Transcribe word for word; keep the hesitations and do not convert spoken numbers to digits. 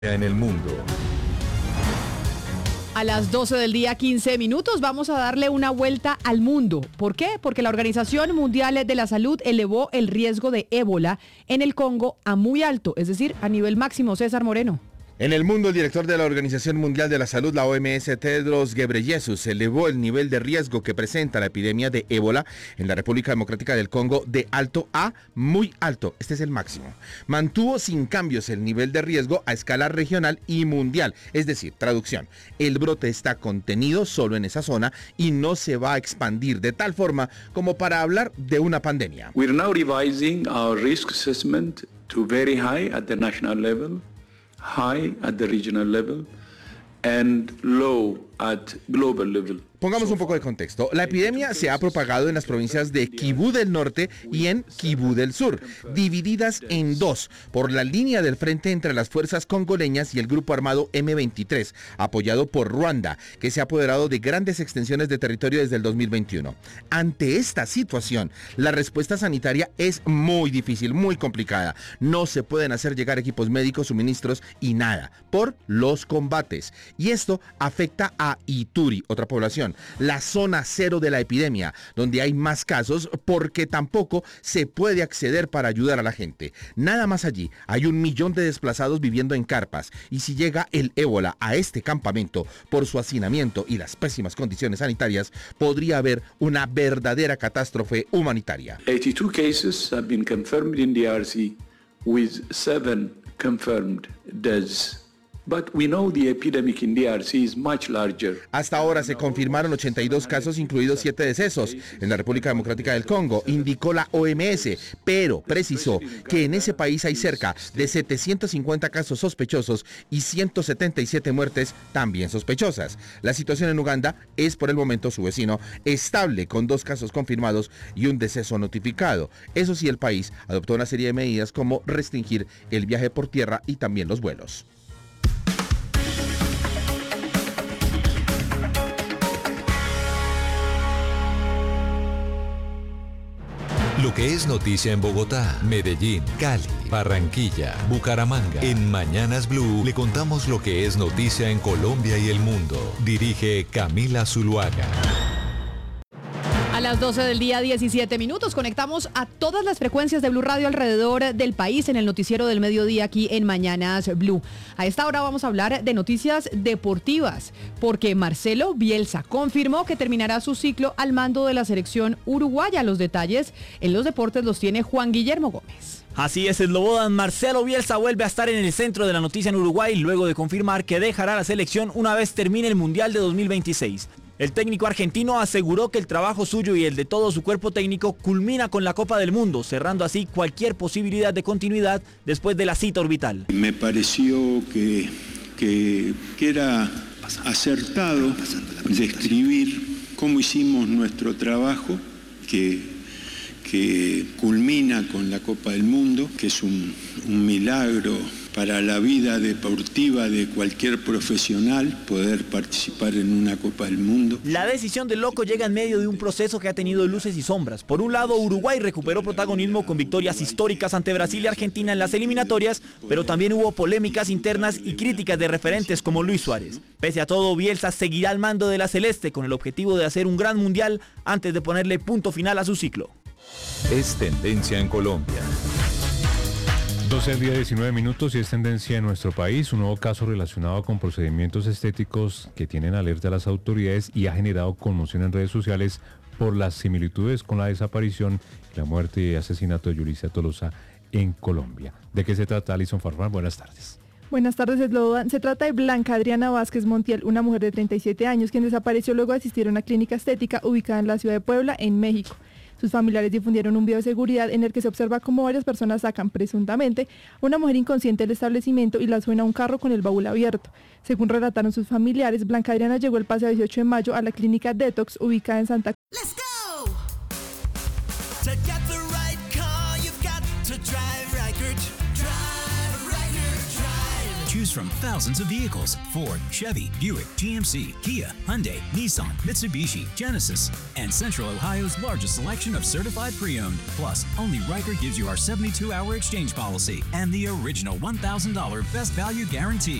En el mundo. A las doce del día, quince minutos, vamos a darle una vuelta al mundo. ¿Por qué? Porque la Organización Mundial de la Salud elevó el riesgo de ébola en el Congo a muy alto, es decir, a nivel máximo. César Moreno. En el mundo, el director de la Organización Mundial de la Salud, la O M S, Tedros Ghebreyesus, elevó el nivel de riesgo que presenta la epidemia de ébola en la República Democrática del Congo de alto a muy alto. Este es el máximo. Mantuvo sin cambios el nivel de riesgo a escala regional y mundial. Es decir, traducción, el brote está contenido solo en esa zona y no se va a expandir de tal forma como para hablar de una pandemia. We're now revising our risk assessment to very high at the national level, high at the regional level, and low at global level. Pongamos un poco de contexto. La epidemia se ha propagado en las provincias de Kivu del Norte y en Kivu del Sur, divididas en dos por la línea del frente entre las fuerzas congoleñas y el grupo armado eme veintitrés, apoyado por Ruanda, que se ha apoderado de grandes extensiones de territorio desde el dos mil veintiuno. Ante esta situación, la respuesta sanitaria es muy difícil, muy complicada. No se pueden hacer llegar equipos médicos, suministros y nada, por los combates. Y esto afecta a Ituri, otra población, la zona cero de la epidemia, donde hay más casos porque tampoco se puede acceder para ayudar a la gente. Nada más allí, hay un millón de desplazados viviendo en carpas, y si llega el ébola a este campamento por su hacinamiento y las pésimas condiciones sanitarias, podría haber una verdadera catástrofe humanitaria. eighty-two cases have been confirmed in D R C with seven confirmed deaths. But we know the epidemic in D R C is much larger. Hasta ahora se confirmaron ochenta y dos casos, incluidos siete decesos en la República Democrática del Congo, indicó la O M S, pero precisó que en ese país hay cerca de setecientos cincuenta casos sospechosos y ciento setenta y siete muertes también sospechosas. La situación en Uganda es por el momento, su vecino, estable, con dos casos confirmados y un deceso notificado. Eso sí, el país adoptó una serie de medidas como restringir el viaje por tierra y también los vuelos. Lo que es noticia en Bogotá, Medellín, Cali, Barranquilla, Bucaramanga. En Mañanas Blue le contamos lo que es noticia en Colombia y el mundo. Dirige Camila Zuluaga. A las doce del día, diecisiete minutos, conectamos a todas las frecuencias de Blue Radio alrededor del país en el noticiero del mediodía aquí en Mañanas Blue. A esta hora vamos a hablar de noticias deportivas, porque Marcelo Bielsa confirmó que terminará su ciclo al mando de la selección uruguaya. Los detalles en los deportes los tiene Juan Guillermo Gómez. Así es, Slobodan. Marcelo Bielsa vuelve a estar en el centro de la noticia en Uruguay luego de confirmar que dejará la selección una vez termine el Mundial de dos mil veintiséis. El técnico argentino aseguró que el trabajo suyo y el de todo su cuerpo técnico culmina con la Copa del Mundo, cerrando así cualquier posibilidad de continuidad después de la cita orbital. Me pareció que, que, que era acertado describir cómo hicimos nuestro trabajo, que, que culmina con la Copa del Mundo, que es un, un milagro para la vida deportiva de cualquier profesional poder participar en una Copa del Mundo. La decisión del loco llega en medio de un proceso que ha tenido luces y sombras. Por un lado, Uruguay recuperó protagonismo con victorias históricas ante Brasil y Argentina en las eliminatorias, pero también hubo polémicas internas y críticas de referentes como Luis Suárez. Pese a todo, Bielsa seguirá al mando de la Celeste con el objetivo de hacer un gran mundial antes de ponerle punto final a su ciclo. Es tendencia en Colombia. doce al día, diecinueve minutos, y es tendencia en nuestro país un nuevo caso relacionado con procedimientos estéticos que tienen alerta a las autoridades y ha generado conmoción en redes sociales por las similitudes con la desaparición, la muerte y asesinato de Yulisa Tolosa en Colombia. ¿De qué se trata, Alison Farfán? Buenas tardes. Buenas tardes, Slobodan. Se trata de Blanca Adriana Vázquez Montiel, una mujer de treinta y siete años, quien desapareció luego de asistir a una clínica estética ubicada en la ciudad de Puebla, en México. Sus familiares difundieron un video de seguridad en el que se observa cómo varias personas sacan, presuntamente, a una mujer inconsciente del establecimiento y la suben a un carro con el baúl abierto. Según relataron sus familiares, Blanca Adriana llegó el pasado dieciocho de mayo a la clínica Detox, ubicada en Santa Cruz. Choose Choose from thousands of vehicles: Ford, Chevy, Buick, G M C, Kia, Hyundai, Nissan, Mitsubishi, Genesis, and Central Ohio's largest selection of certified pre-owned. Plus, only Riker gives you our seventy-two hour exchange policy and the original one thousand dollars best value guarantee.